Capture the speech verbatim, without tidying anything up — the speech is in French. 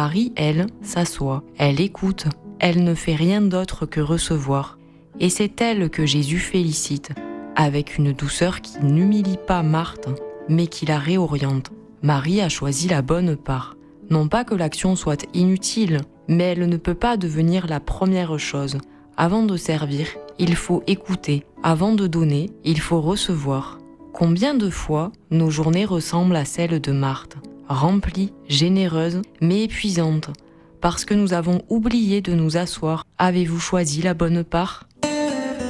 Marie, elle, s'assoit, elle écoute, elle ne fait rien d'autre que recevoir. Et c'est elle que Jésus félicite, avec une douceur qui n'humilie pas Marthe, mais qui la réoriente. Marie a choisi la bonne part. Non pas que l'action soit inutile, mais elle ne peut pas devenir la première chose. Avant de servir, il faut écouter. Avant de donner, il faut recevoir. Combien de fois nos journées ressemblent à celles de Marthe, remplies, généreuses, mais épuisantes, parce que nous avons oublié de nous asseoir. Avez-vous choisi la bonne part ?